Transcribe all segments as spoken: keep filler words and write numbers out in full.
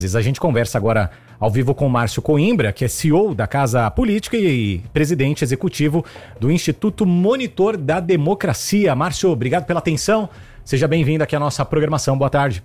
A gente conversa agora ao vivo com o Márcio Coimbra, que é C E O da Casa Política e presidente executivo do Instituto Monitor da Democracia. Márcio, obrigado pela atenção. Seja bem-vindo aqui à nossa programação. Boa tarde.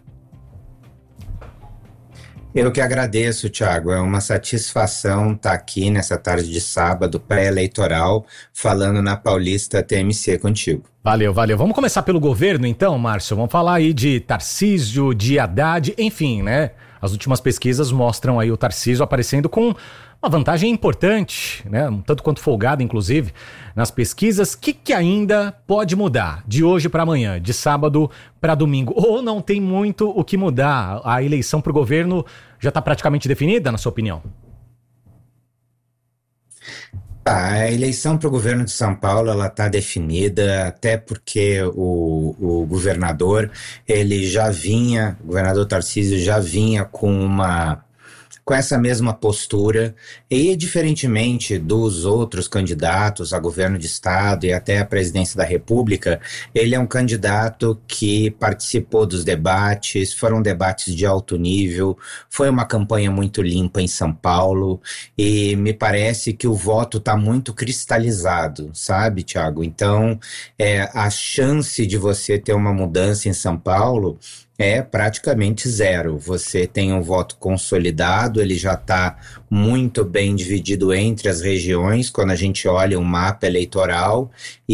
Eu que agradeço, Thiago. É uma satisfação estar aqui nessa tarde de sábado pré-eleitoral, falando na Paulista T M C contigo. Valeu, valeu. Vamos começar pelo governo então, Márcio. Vamos falar aí de Tarcísio, de Haddad, enfim, né? As últimas pesquisas mostram aí o Tarcísio aparecendo com uma vantagem importante, né? Um tanto quanto folgada, inclusive, nas pesquisas. O que, que ainda pode mudar de hoje para amanhã, de sábado para domingo? Ou não tem muito o que mudar? A eleição para o governo já está praticamente definida, na sua opinião? Tá, a eleição para o governo de São Paulo ela está definida, até porque o, o governador, ele já vinha, o governador Tarcísio já vinha com uma... com essa mesma postura e, diferentemente dos outros candidatos a governo de estado e até a presidência da República, ele é um candidato que participou dos debates, foram debates de alto nível, foi uma campanha muito limpa em São Paulo e me parece que o voto está muito cristalizado, sabe, Thiago? Então, é, a chance de você ter uma mudança em São Paulo é praticamente zero. Você tem um voto consolidado, ele já está muito bem dividido entre as regiões, quando a gente olha um mapa eleitoral,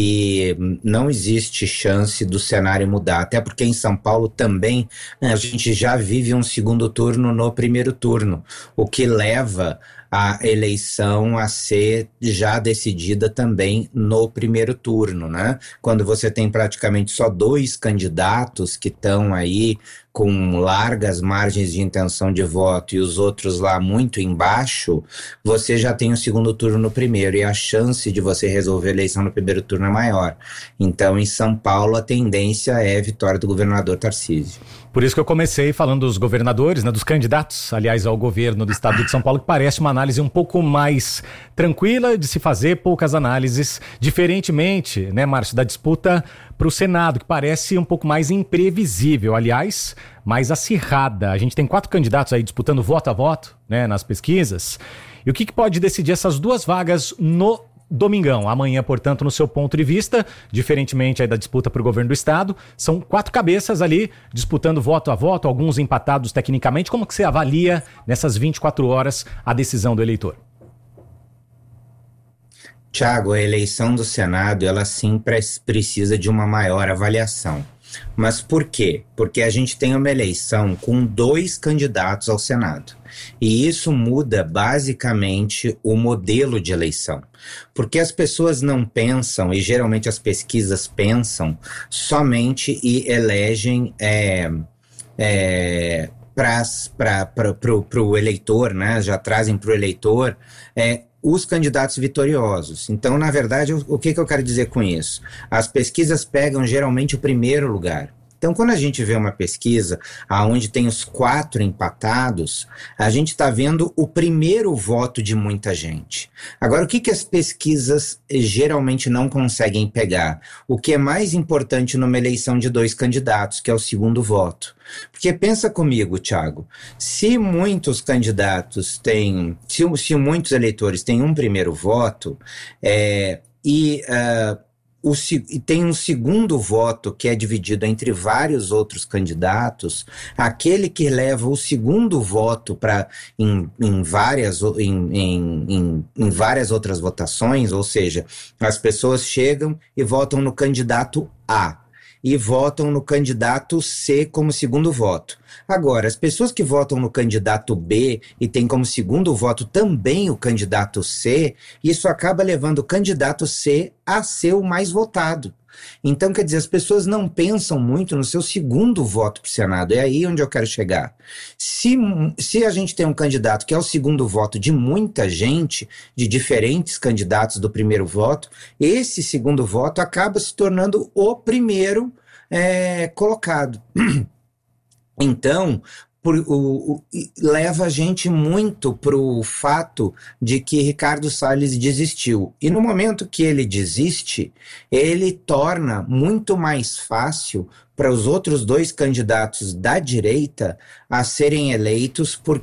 e não existe chance do cenário mudar, até porque em São Paulo também a gente já vive um segundo turno no primeiro turno, o que leva a eleição a ser já decidida também no primeiro turno, né? Quando você tem praticamente só dois candidatos que estão aí com largas margens de intenção de voto e os outros lá muito embaixo, você já tem o segundo turno no primeiro e a chance de você resolver a eleição no primeiro turno é maior. Então, em São Paulo, a tendência é a vitória do governador Tarcísio. Por isso que eu comecei falando dos governadores, né, dos candidatos, aliás, ao governo do estado de São Paulo, que parece uma análise um pouco mais tranquila de se fazer, poucas análises, diferentemente, né, Márcio, da disputa para o Senado, que parece um pouco mais imprevisível, aliás, mais acirrada. A gente tem quatro candidatos aí disputando voto a voto, né, nas pesquisas. E o que, que pode decidir essas duas vagas no domingão? Amanhã, portanto, no seu ponto de vista, diferentemente aí da disputa para o governo do estado, são quatro cabeças ali disputando voto a voto, alguns empatados tecnicamente. Como que você avalia nessas vinte e quatro horas a decisão do eleitor? Thiago, a eleição do Senado, ela sim precisa de uma maior avaliação. Mas por quê? Porque a gente tem uma eleição com dois candidatos ao Senado. E isso muda basicamente o modelo de eleição. Porque as pessoas não pensam, e geralmente as pesquisas pensam, somente e elegem é, é, para o eleitor, né? Já trazem para o eleitor é, os candidatos vitoriosos. Então, na verdade, o, o que, que eu quero dizer com isso? As pesquisas pegam geralmente o primeiro lugar. Então, quando a gente vê uma pesquisa onde tem os quatro empatados, a gente está vendo o primeiro voto de muita gente. Agora, o que, que as pesquisas geralmente não conseguem pegar? O que é mais importante numa eleição de dois candidatos, que é o segundo voto. Porque pensa comigo, Thiago, se muitos candidatos têm, se, se muitos eleitores têm um primeiro voto, é, e... Uh, O, e tem um segundo voto que é dividido entre vários outros candidatos, aquele que leva o segundo voto para em, em, várias, em, em, em, em várias outras votações, ou seja, as pessoas chegam e votam no candidato A e votam no candidato C como segundo voto. Agora, as pessoas que votam no candidato B e têm como segundo voto também o candidato C, isso acaba levando o candidato C a ser o mais votado. Então, quer dizer, as pessoas não pensam muito no seu segundo voto para o Senado. É aí onde eu quero chegar. Se, se a gente tem um candidato que é o segundo voto de muita gente, de diferentes candidatos do primeiro voto, esse segundo voto acaba se tornando o primeiro é, colocado. Então, por, o, o, leva a gente muito para o fato de que Ricardo Salles desistiu. E no momento que ele desiste, ele torna muito mais fácil para os outros dois candidatos da direita a serem eleitos, porque